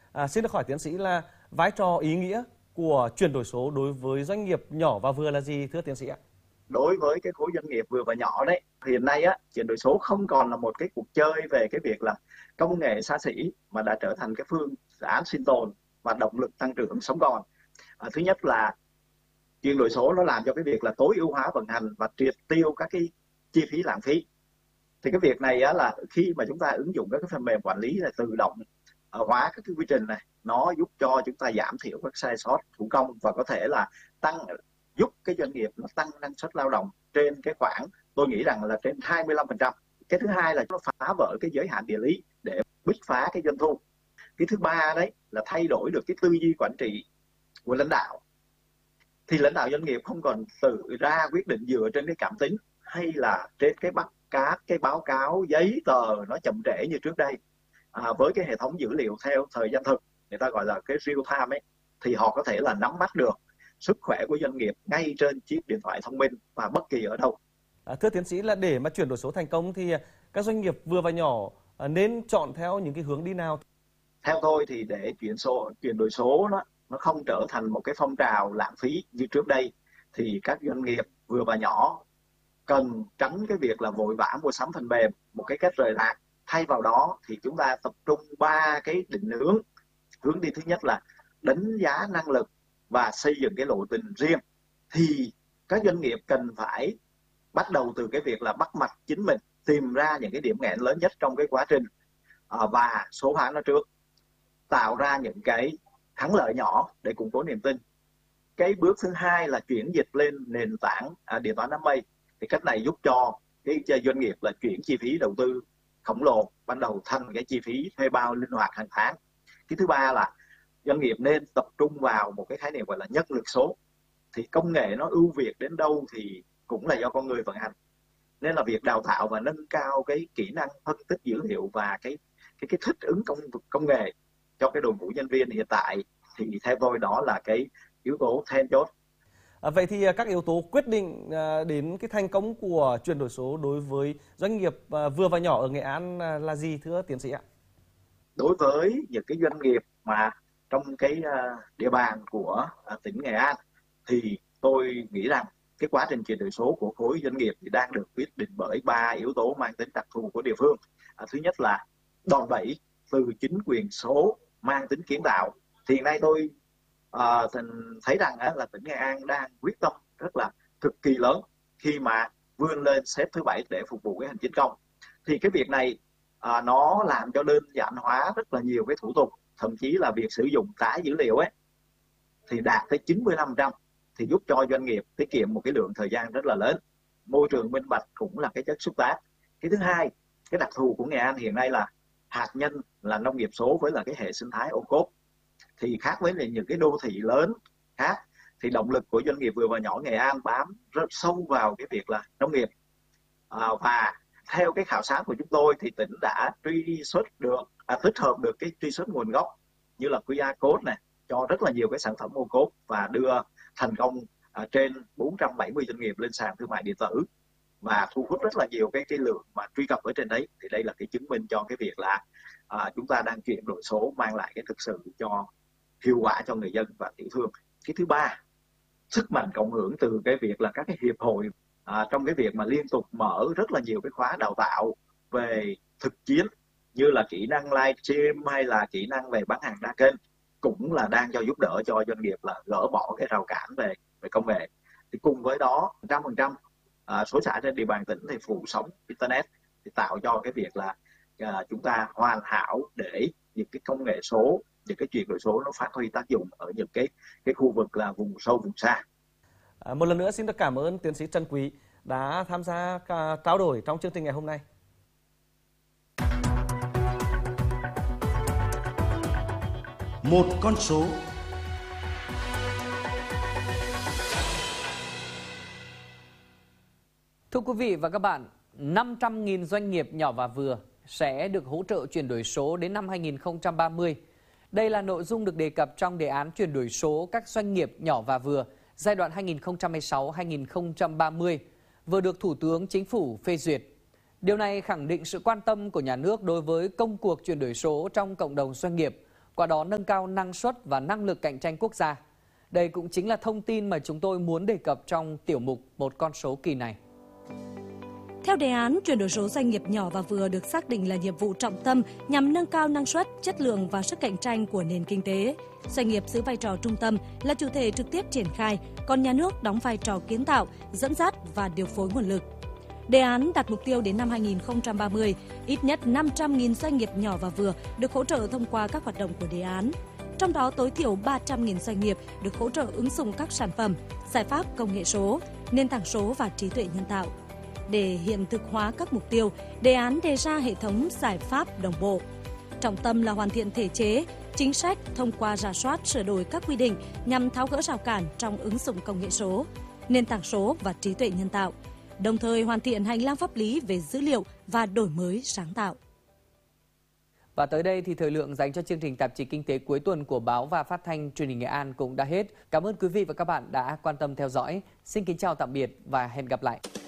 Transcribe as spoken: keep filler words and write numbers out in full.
À, xin được hỏi tiến sĩ là vai trò ý nghĩa của chuyển đổi số đối với doanh nghiệp nhỏ và vừa là gì thưa tiến sĩ ạ? Đối với cái khối doanh nghiệp vừa và nhỏ đấy, hiện nay á, chuyển đổi số không còn là một cái cuộc chơi về cái việc là công nghệ xa xỉ, mà đã trở thành cái phương án sinh tồn và động lực tăng trưởng sống còn. À, thứ nhất là chuyển đổi số nó làm cho cái việc là tối ưu hóa vận hành và triệt tiêu các cái chi phí lãng phí. Thì cái việc này á, là khi mà chúng ta ứng dụng các cái phần mềm quản lý là tự động hóa các cái quy trình này, nó giúp cho chúng ta giảm thiểu các sai sót thủ công và có thể là tăng giúp cái doanh nghiệp nó tăng năng suất lao động trên cái khoảng, tôi nghĩ rằng là trên hai mươi lăm phần trăm. Cái thứ hai là nó phá vỡ cái giới hạn địa lý để bứt phá cái doanh thu. Cái thứ ba đấy là thay đổi được cái tư duy quản trị của lãnh đạo. Thì lãnh đạo doanh nghiệp không còn tự ra quyết định dựa trên cái cảm tính hay là trên cái bắt các cái báo cáo giấy tờ nó chậm trễ như trước đây. À, với cái hệ thống dữ liệu theo thời gian thực, người ta gọi là cái real time ấy, thì họ có thể là nắm bắt được sức khỏe của doanh nghiệp ngay trên chiếc điện thoại thông minh và bất kỳ ở đâu. À, thưa tiến sĩ là để mà chuyển đổi số thành công thì các doanh nghiệp vừa và nhỏ nên chọn theo những cái hướng đi nào? Theo tôi thì để chuyển số chuyển đổi số nó nó không trở thành một cái phong trào lãng phí như trước đây, thì các doanh nghiệp vừa và nhỏ cần tránh cái việc là vội vã mua sắm phần mềm một cái cách rời rạc. Thay vào đó thì chúng ta tập trung ba cái định hướng. Hướng đi thứ nhất là đánh giá năng lực và xây dựng cái lộ trình riêng. Thì các doanh nghiệp cần phải bắt đầu từ cái việc là bắt mặt chính mình, tìm ra những cái điểm nghẽn lớn nhất trong cái quá trình và số hóa nó trước, tạo ra những cái thắng lợi nhỏ để củng cố niềm tin. Cái bước thứ hai là chuyển dịch lên nền tảng à, điện toán đám mây. Thì cách này giúp cho cái doanh nghiệp là chuyển chi phí đầu tư khổng lồ ban đầu thành cái chi phí thuê bao linh hoạt hàng tháng. Cái thứ ba là doanh nghiệp nên tập trung vào một cái khái niệm gọi là nhân lực số. Thì công nghệ nó ưu việt đến đâu thì cũng là do con người vận hành, nên là việc đào tạo và nâng cao cái kỹ năng phân tích dữ liệu và cái cái cái thích ứng công công nghệ cho cái đội ngũ nhân viên hiện tại, thì theo tôi đó là cái yếu tố then chốt. À, vậy thì các yếu tố quyết định đến cái thành công của chuyển đổi số đối với doanh nghiệp vừa và nhỏ ở Nghệ An là gì thưa tiến sĩ ạ? Đối với những cái doanh nghiệp mà trong cái địa bàn của tỉnh Nghệ An thì tôi nghĩ rằng cái quá trình chuyển đổi số của khối doanh nghiệp thì đang được quyết định bởi ba yếu tố mang tính đặc thù của địa phương. À, thứ nhất là đòn bẩy từ chính quyền số mang tính kiến tạo. Thì hiện nay tôi à, thấy rằng á, là tỉnh Nghệ An đang quyết tâm rất là cực kỳ lớn khi mà vươn lên xếp thứ bảy để phục vụ cái hành chính công. Thì cái việc này à, nó làm cho đơn giản hóa rất là nhiều cái thủ tục, thậm chí là việc sử dụng tải dữ liệu ấy thì đạt tới chín mươi lăm phần trăm, thì giúp cho doanh nghiệp tiết kiệm một cái lượng thời gian rất là lớn. Môi trường minh bạch cũng là cái chất xúc tác. Cái thứ hai, cái đặc thù của Nghệ An hiện nay là hạt nhân là nông nghiệp số với là cái hệ sinh thái ô cốp. Thì khác với những cái đô thị lớn khác, thì động lực của doanh nghiệp vừa và nhỏ Nghệ An bám rất sâu vào cái việc là nông nghiệp. À, và theo cái khảo sát của chúng tôi thì tỉnh đã truy xuất được, à, tích hợp được cái truy xuất nguồn gốc như là quy rờ code này cho rất là nhiều cái sản phẩm ô cốp và đưa thành công à, trên bốn trăm bảy mươi doanh nghiệp lên sàn thương mại điện tử và thu hút rất là nhiều cái cái lượng mà truy cập ở trên đấy. Thì đây là cái chứng minh cho cái việc là à, chúng ta đang chuyển đổi số mang lại cái thực sự cho hiệu quả cho người dân và tiểu thương. Cái thứ ba, sức mạnh cộng hưởng từ cái việc là các cái hiệp hội à, trong cái việc mà liên tục mở rất là nhiều cái khóa đào tạo về thực chiến như là kỹ năng livestream hay là kỹ năng về bán hàng đa kênh, cũng là đang cho giúp đỡ cho doanh nghiệp là gỡ bỏ cái rào cản về về công nghệ. Thì cùng với đó một trăm phần trăm à, số xã trên địa bàn tỉnh thì phủ sóng internet, thì tạo cho cái việc là à, chúng ta hoàn hảo để những cái công nghệ số, những cái chuyển đổi số nó phát huy tác dụng ở những cái cái khu vực là vùng sâu vùng xa. À, một lần nữa xin được cảm ơn tiến sĩ Trần Quý đã tham gia trao đổi trong chương trình ngày hôm nay. Một con số. Thưa quý vị và các bạn, năm trăm nghìn doanh nghiệp nhỏ và vừa sẽ được hỗ trợ chuyển đổi số đến năm hai nghìn không trăm ba mươi. Đây là nội dung được đề cập trong đề án chuyển đổi số các doanh nghiệp nhỏ và vừa giai đoạn hai nghìn không trăm hai mươi sáu đến hai nghìn không trăm ba mươi vừa được Thủ tướng Chính phủ phê duyệt. Điều này khẳng định sự quan tâm của nhà nước đối với công cuộc chuyển đổi số trong cộng đồng doanh nghiệp, qua đó nâng cao năng suất và năng lực cạnh tranh quốc gia. Đây cũng chính là thông tin mà chúng tôi muốn đề cập trong tiểu mục Một con số kỳ này. Theo đề án, chuyển đổi số doanh nghiệp nhỏ và vừa được xác định là nhiệm vụ trọng tâm nhằm nâng cao năng suất, chất lượng và sức cạnh tranh của nền kinh tế. Doanh nghiệp giữ vai trò trung tâm là chủ thể trực tiếp triển khai, còn nhà nước đóng vai trò kiến tạo, dẫn dắt và điều phối nguồn lực. Đề án đặt mục tiêu đến năm hai nghìn không trăm ba mươi, ít nhất năm trăm nghìn doanh nghiệp nhỏ và vừa được hỗ trợ thông qua các hoạt động của đề án. Trong đó tối thiểu ba trăm nghìn doanh nghiệp được hỗ trợ ứng dụng các sản phẩm, giải pháp công nghệ số, nền tảng số và trí tuệ nhân tạo. Để hiện thực hóa các mục tiêu, đề án đề ra hệ thống giải pháp đồng bộ. Trọng tâm là hoàn thiện thể chế, chính sách thông qua rà soát sửa đổi các quy định nhằm tháo gỡ rào cản trong ứng dụng công nghệ số, nền tảng số và trí tuệ nhân tạo, đồng thời hoàn thiện hành lang pháp lý về dữ liệu và đổi mới sáng tạo. Và tới đây thì thời lượng dành cho chương trình tạp chí Kinh tế cuối tuần của Báo và Phát thanh Truyền hình Nghệ An cũng đã hết. Cảm ơn quý vị và các bạn đã quan tâm theo dõi. Xin kính chào tạm biệt và hẹn gặp lại.